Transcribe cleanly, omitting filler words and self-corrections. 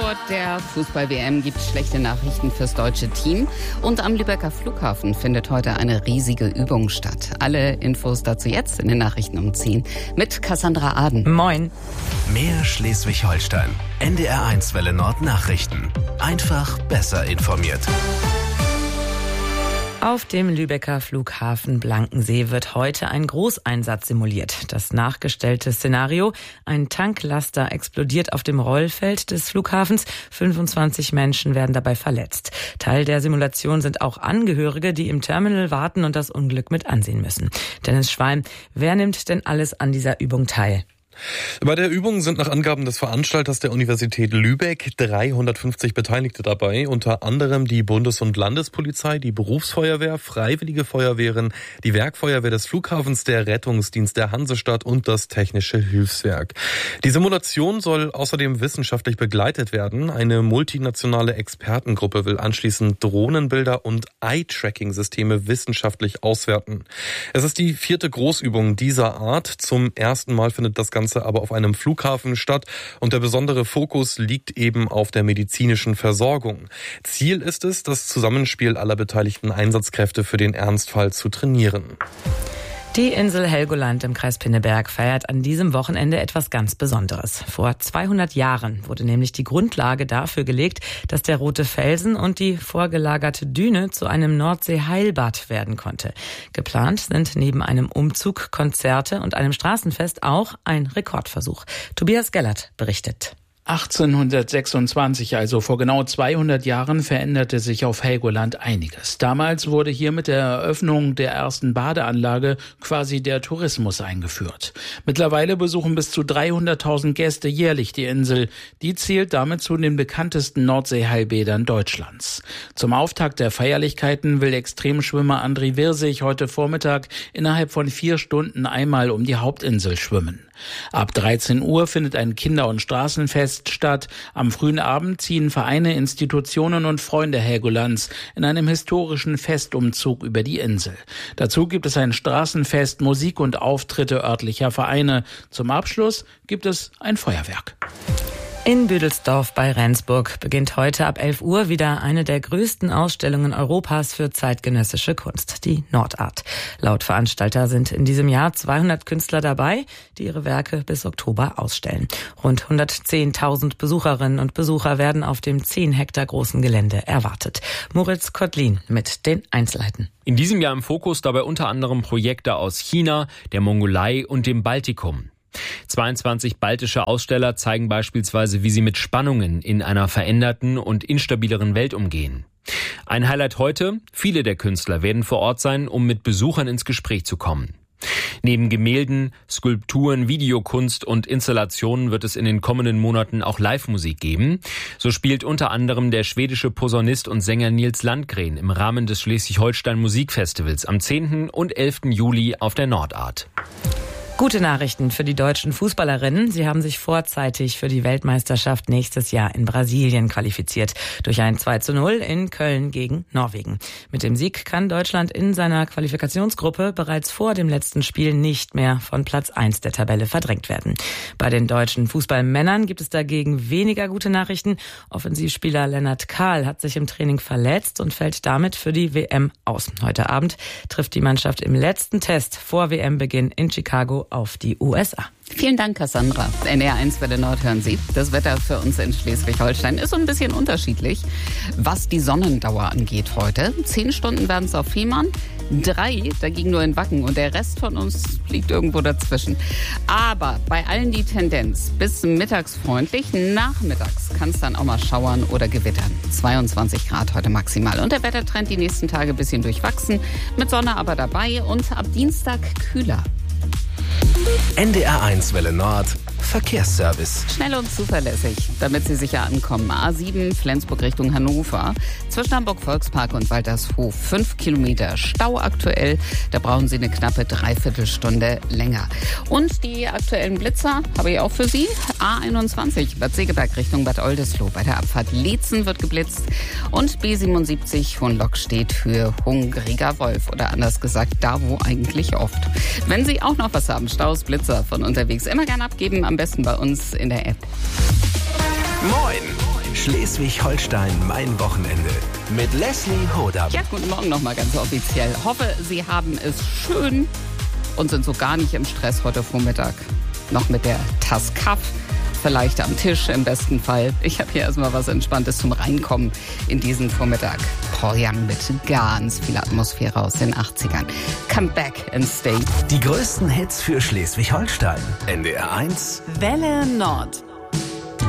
Vor der Fußball-WM gibt es schlechte Nachrichten fürs deutsche Team. Und am Lübecker Flughafen findet heute eine riesige Übung statt. Alle Infos dazu jetzt in den Nachrichten um 10 mit Cassandra Aden. Moin. Mehr Schleswig-Holstein. NDR1 Welle Nord Nachrichten. Einfach besser informiert. Auf dem Lübecker Flughafen Blankensee wird heute ein Großeinsatz simuliert. Das nachgestellte Szenario: ein Tanklaster explodiert auf dem Rollfeld des Flughafens. 25 Menschen werden dabei verletzt. Teil der Simulation sind auch Angehörige, die im Terminal warten und das Unglück mit ansehen müssen. Dennis Schwalm, wer nimmt denn alles an dieser Übung teil? Bei der Übung sind nach Angaben des Veranstalters der Universität Lübeck 350 Beteiligte dabei, unter anderem die Bundes- und Landespolizei, die Berufsfeuerwehr, Freiwillige Feuerwehren, die Werkfeuerwehr des Flughafens, der Rettungsdienst der Hansestadt und das Technische Hilfswerk. Die Simulation soll außerdem wissenschaftlich begleitet werden. Eine multinationale Expertengruppe will anschließend Drohnenbilder und Eye-Tracking-Systeme wissenschaftlich auswerten. Es ist die 4. Großübung dieser Art. Zum ersten Mal findet das Ganze aber auf einem Flughafen statt und der besondere Fokus liegt eben auf der medizinischen Versorgung. Ziel ist es, das Zusammenspiel aller beteiligten Einsatzkräfte für den Ernstfall zu trainieren. Die Insel Helgoland im Kreis Pinneberg feiert an diesem Wochenende etwas ganz Besonderes. Vor 200 Jahren wurde nämlich die Grundlage dafür gelegt, dass der rote Felsen und die vorgelagerte Düne zu einem Nordsee-Heilbad werden konnte. Geplant sind neben einem Umzug, Konzerte und einem Straßenfest auch ein Rekordversuch. Tobias Gellert berichtet. 1826, also vor genau 200 Jahren, veränderte sich auf Helgoland einiges. Damals wurde hier mit der Eröffnung der ersten Badeanlage quasi der Tourismus eingeführt. Mittlerweile besuchen bis zu 300.000 Gäste jährlich die Insel. Die zählt damit zu den bekanntesten Nordseeheilbädern Deutschlands. Zum Auftakt der Feierlichkeiten will Extremschwimmer André Wirsig heute Vormittag innerhalb von 4 Stunden einmal um die Hauptinsel schwimmen. Ab 13 Uhr findet ein Kinder- und Straßenfest statt. Am frühen Abend ziehen Vereine, Institutionen und Freunde Helgolands in einem historischen Festumzug über die Insel. Dazu gibt es ein Straßenfest, Musik und Auftritte örtlicher Vereine. Zum Abschluss gibt es ein Feuerwerk. In Büdelsdorf bei Rendsburg beginnt heute ab 11 Uhr wieder eine der größten Ausstellungen Europas für zeitgenössische Kunst, die Nordart. Laut Veranstalter sind in diesem Jahr 200 Künstler dabei, die ihre Werke bis Oktober ausstellen. Rund 110.000 Besucherinnen und Besucher werden auf dem 10 Hektar großen Gelände erwartet. Moritz Kottlin mit den Einzelheiten. In diesem Jahr im Fokus dabei unter anderem Projekte aus China, der Mongolei und dem Baltikum. 22 baltische Aussteller zeigen beispielsweise, wie sie mit Spannungen in einer veränderten und instabileren Welt umgehen. Ein Highlight heute: viele der Künstler werden vor Ort sein, um mit Besuchern ins Gespräch zu kommen. Neben Gemälden, Skulpturen, Videokunst und Installationen wird es in den kommenden Monaten auch Live-Musik geben. So spielt unter anderem der schwedische Posaunist und Sänger Nils Landgren im Rahmen des Schleswig-Holstein Musikfestivals am 10. und 11. Juli auf der Nordart. Gute Nachrichten für die deutschen Fußballerinnen. Sie haben sich vorzeitig für die Weltmeisterschaft nächstes Jahr in Brasilien qualifiziert. Durch ein 2:0 in Köln gegen Norwegen. Mit dem Sieg kann Deutschland in seiner Qualifikationsgruppe bereits vor dem letzten Spiel nicht mehr von Platz 1 der Tabelle verdrängt werden. Bei den deutschen Fußballmännern gibt es dagegen weniger gute Nachrichten. Offensivspieler Lennart Kahl hat sich im Training verletzt und fällt damit für die WM aus. Heute Abend trifft die Mannschaft im letzten Test vor WM-Beginn in Chicago auf die USA. Vielen Dank, Cassandra. NDR1 Welle Nord hören Sie. Das Wetter für uns in Schleswig-Holstein ist so ein bisschen unterschiedlich, was die Sonnendauer angeht heute. 10 Stunden werden es auf Fehmarn, 3 dagegen nur in Wacken und der Rest von uns liegt irgendwo dazwischen. Aber bei allen die Tendenz bis mittags freundlich. Nachmittags kann es dann auch mal schauern oder gewittern. 22 Grad heute maximal. Und der Wettertrend die nächsten Tage ein bisschen durchwachsen, mit Sonne aber dabei und ab Dienstag kühler. NDR1 Welle Nord Verkehrsservice. Schnell und zuverlässig, damit Sie sicher ankommen. A7 Flensburg Richtung Hannover. Zwischen Hamburg-Volkspark und Waltershof 5 Kilometer Stau aktuell. Da brauchen Sie eine knappe Dreiviertelstunde länger. Und die aktuellen Blitzer habe ich auch für Sie. A21 Bad Segeberg Richtung Bad Oldesloe. Bei der Abfahrt Lietzen wird geblitzt. Und B77 Hohenlock steht für Hungriger Wolf. Oder anders gesagt, da wo eigentlich oft. Wenn Sie auch noch was haben, Staus, Blitzer von unterwegs, immer gerne abgeben. Am besten bei uns in der App. Moin! Schleswig-Holstein, mein Wochenende. Mit Leslie Hodam. Ja, guten Morgen nochmal ganz offiziell. Hoffe, Sie haben es schön und sind so gar nicht im Stress heute Vormittag. Noch mit der Tasse Kaffee, vielleicht am Tisch im besten Fall. Ich habe hier erstmal was Entspanntes zum Reinkommen in diesen Vormittag. Paul Young mit ganz viel Atmosphäre aus den 80ern. Come back and stay. Die größten Hits für Schleswig-Holstein. NDR 1. Welle Nord.